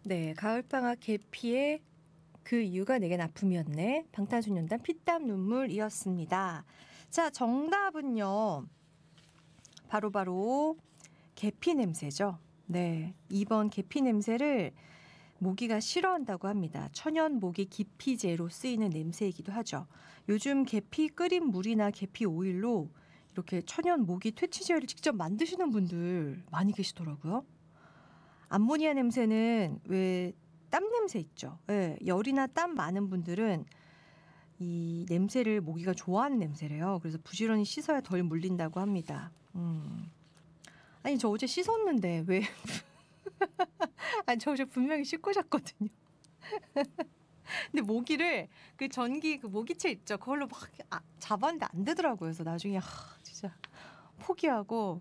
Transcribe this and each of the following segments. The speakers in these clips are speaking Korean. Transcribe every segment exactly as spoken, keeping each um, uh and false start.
네, 가을방학 계피의 그 이유가 내겐 아픔이었네. 방탄소년단 피땀 눈물이었습니다. 자, 정답은요. 바로바로 바로 계피 냄새죠. 네, 이번 계피 냄새를 모기가 싫어한다고 합니다. 천연 모기 기피제로 쓰이는 냄새이기도 하죠. 요즘 계피 끓인 물이나 계피 오일로 이렇게 천연 모기 퇴치제를 직접 만드시는 분들 많이 계시더라고요. 암모니아 냄새는 왜 땀 냄새 있죠. 네, 열이나 땀 많은 분들은 이 냄새를 모기가 좋아하는 냄새래요. 그래서 부지런히 씻어야 덜 물린다고 합니다. 음. 아니 저 어제 씻었는데 왜 아니 저 어제 분명히 씻고 잤거든요. 근데 모기를 그 전기 그 모기채 있죠. 그걸로 막 아, 잡았는데 안 되더라고요. 그래서 나중에 하, 진짜 포기하고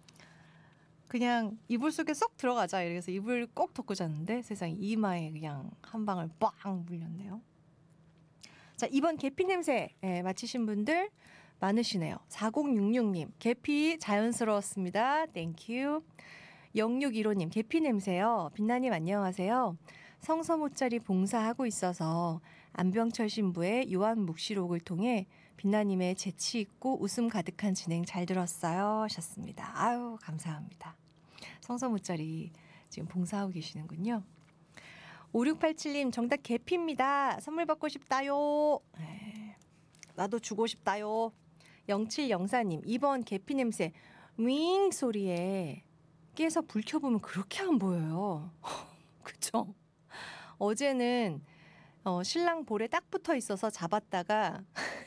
그냥 이불 속에 쏙 들어가자 이래서 이불 꼭 덮고 잤는데 세상에 이마에 그냥 한 방울 빵 물렸네요. 자, 이번 계피 냄새 예, 맞히신 분들 많으시네요. 사공육육 님 계피 자연스러웠습니다. 땡큐. 영육일오 님 계피 냄새요. 빛나님 안녕하세요. 성서모짜리 봉사하고 있어서 안병철 신부의 요한묵시록을 통해 빛나님의 재치있고 웃음 가득한 진행 잘 들었어요 하셨습니다. 아유 감사합니다. 성서모짜리 지금 봉사하고 계시는군요. 오육팔칠 님 정답 계피입니다. 선물 받고 싶다요. 에이, 나도 주고 싶다요. 영칠영사 님 이 번 계피 냄새 윙 소리에 깨서 불 켜보면 그렇게 안 보여요. 그쵸? 어제는 어, 신랑 볼에 딱 붙어 있어서 잡았다가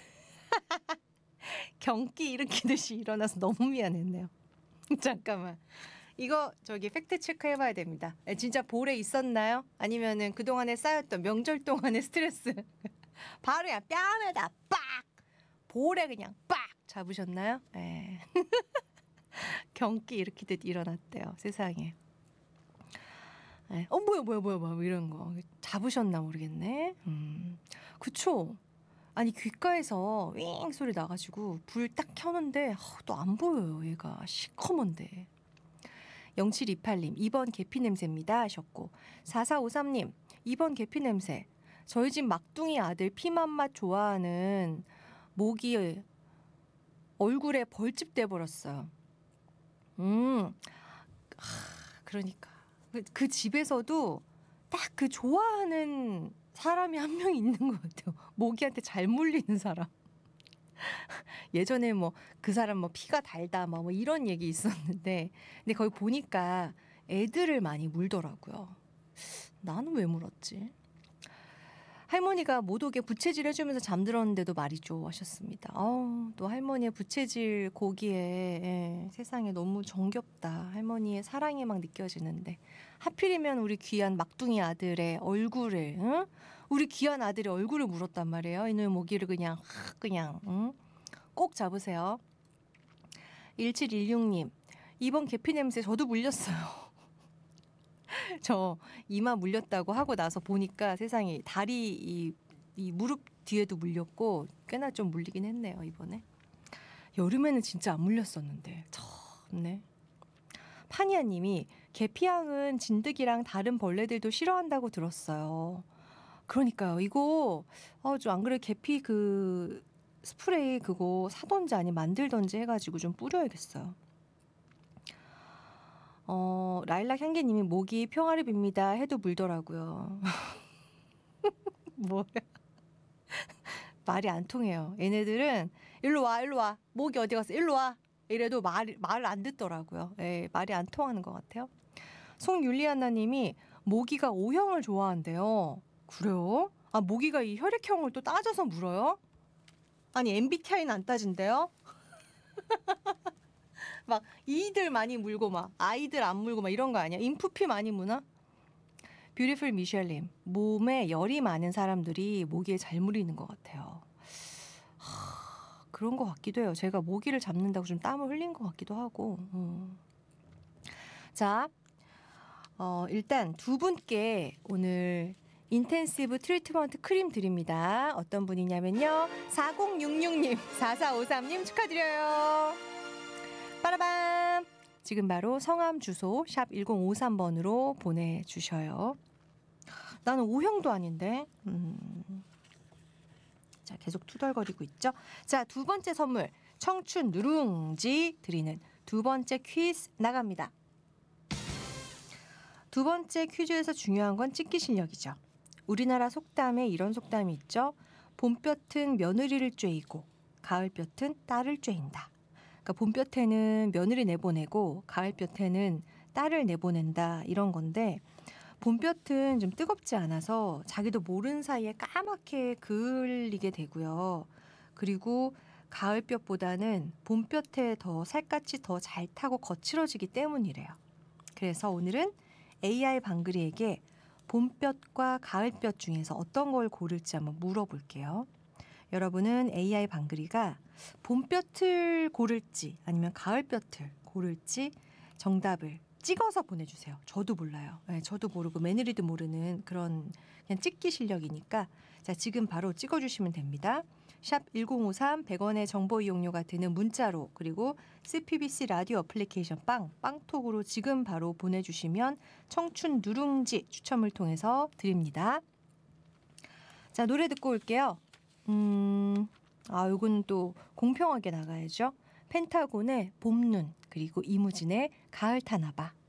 경기 일으키듯이 일어나서 너무 미안했네요. 잠깐만. 이거 저기 팩트 체크 해봐야 됩니다. 진짜 볼에 있었나요? 아니면은 그동안에 쌓였던 명절 동안의 스트레스 바로 그냥 뺨에다 빡! 볼에 그냥 빡! 잡으셨나요? 에. 경기 일으키듯 일어났대요. 세상에. 에. 어 뭐야 뭐야 뭐야 뭐야 이런 거 잡으셨나 모르겠네. 음. 그쵸? 아니 귓가에서 윙 소리 나가지고 불 딱 켜는데 또 안 보여요. 얘가 시커먼데. 영칠이팔 님 이 번 계피 냄새입니다 하셨고 사사오삼 님 이 번 계피 냄새 저희 집 막둥이 아들 피맛맛 좋아하는 모기 얼굴에 벌집 돼버렸어요. 음, 하, 그러니까 그, 그 집에서도 딱 그 좋아하는 사람이 한 명 있는 것 같아요. 모기한테 잘 물리는 사람. 예전에 뭐 그 사람 뭐 피가 달다 뭐 이런 얘기 있었는데 근데 거기 보니까 애들을 많이 물더라고요. 나는 왜 물었지? 할머니가 못 오게 부채질 해주면서 잠들었는데도 말이죠 하셨습니다. 어, 또 할머니의 부채질 고기에 예, 세상에 너무 정겹다. 할머니의 사랑이 막 느껴지는데 하필이면 우리 귀한 막둥이 아들의 얼굴을 응? 우리 귀한 아들의 얼굴을 물었단 말이에요. 이놈의 모기를 그냥 그냥 응? 꼭 잡으세요. 일칠일육 님 이번 계피 냄새 저도 물렸어요. 저 이마 물렸다고 하고 나서 보니까 세상에 다리 이, 이 무릎 뒤에도 물렸고 꽤나 좀 물리긴 했네요. 이번에. 여름에는 진짜 안 물렸었는데 참네. 파니아 님이 계피향은 진드기랑 다른 벌레들도 싫어한다고 들었어요. 그러니까요. 이거 어, 좀 안 그래 계피 그 스프레이 그거 사던지 아니면 만들던지 해가지고 좀 뿌려야겠어요. 어, 라일락 향기님이 모기 평화를 빕니다 해도 물더라고요. 뭐야? 말이 안 통해요. 얘네들은 일로 와, 일로 와. 모기 어디 갔어? 일로 와. 이래도 말, 말을 안 듣더라고요. 예, 말이 안 통하는 것 같아요. 송율리아나님이 모기가 O형을 좋아한대요. 그래요? 아, 모기가 이 혈액형을 또 따져서 물어요? 아니, 엠비티아이는 안 따진대요? 막 이들 많이 물고 막 아이들 안 물고 막 이런 거 아니야? 인프피 많이 무나? 뷰티풀 미셸님 몸에 열이 많은 사람들이 모기에 잘 물리는 것 같아요. 하, 그런 것 같기도 해요. 제가 모기를 잡는다고 좀 땀을 흘린 것 같기도 하고. 음. 자, 어, 일단 두 분께 오늘 인텐시브 트리트먼트 크림 드립니다. 어떤 분이냐면요. 사공육육 님, 사사오삼 님 축하드려요. 빠라밤. 지금 바로 성함 주소 샵 일공오삼 번으로 보내주셔요. 나는 O형도 아닌데. 음. 자, 계속 투덜거리고 있죠. 자, 두 번째 선물 청춘 누룽지 드리는 두 번째 퀴즈 나갑니다. 두 번째 퀴즈에서 중요한 건 찍기 실력이죠. 우리나라 속담에 이런 속담이 있죠. 봄볕은 며느리를 쬐이고 가을볕은 딸을 쬐인다. 그러니까 봄볕에는 며느리 내보내고 가을볕에는 딸을 내보낸다 이런 건데 봄볕은 좀 뜨겁지 않아서 자기도 모르는 사이에 까맣게 그을리게 되고요. 그리고 가을볕보다는 봄볕에 더 살갗이 더 잘 타고 거칠어지기 때문이래요. 그래서 오늘은 에이아이 방글이에게 봄볕과 가을볕 중에서 어떤 걸 고를지 한번 물어볼게요. 여러분은 에이아이 방글이가 봄볕을 고를지 아니면 가을볕을 고를지 정답을 찍어서 보내주세요. 저도 몰라요. 네, 저도 모르고 매너리도 모르는 그런 그냥 찍기 실력이니까 자 지금 바로 찍어주시면 됩니다. 샵 일공오삼 백 원의 정보 이용료가 드는 문자로 그리고 씨피비씨 라디오 어플리케이션 빵, 빵톡으로 지금 바로 보내주시면 청춘 누룽지 추첨을 통해서 드립니다. 자 노래 듣고 올게요. 음, 아 요건 또 공평하게 나가야죠. 펜타곤의 봄눈 그리고 이무진의 가을 타나봐.